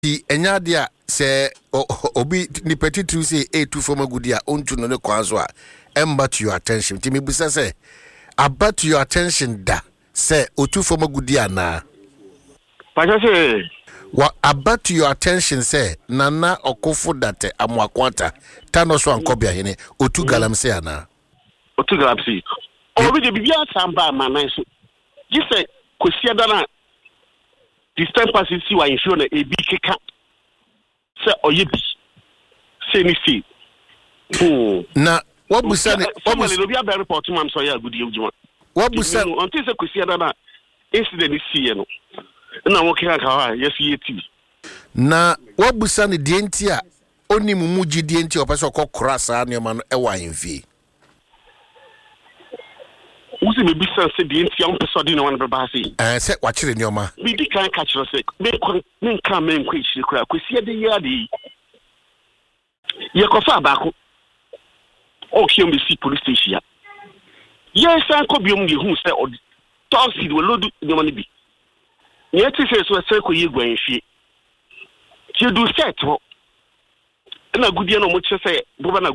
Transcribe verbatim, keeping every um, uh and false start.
Ti enya dia se obi ni petit true say e two former good onto no ne kwanzo a emba to your attention. Ti me busa say about to your attention da say o two former good na. Pasha say what about to your attention say nana okofo date amwakwanta tano so ankobia hene o two galam say ana. O two galam say obi de bibia samba ma nan so. Ji say kosia da na this time passes see why you show na e bi keka say oyebi say ni see na what busa ni what busa no be a report to mam so ya good ejuma what busa until say kosia da na incident ni see no na wo keka ka yes yeti na what busa ni de ntia oni mumuji de ntia opeso kokora saa ne ma no e wa enfi Uzi me bisa se di enti am peso di no wan beba se eh se wa kire nyoma bi di kan ka kire se me kon me kan me nkwa kire kura kwesi de ya de ye ko fa ba ko o kiom bi si police station ya ye san ko biom ye hu se o tosi de lodu nyoma ni bi ye ti se so se ko ye gwan hwie ti do set ho na gudie no mo kire se bo ba na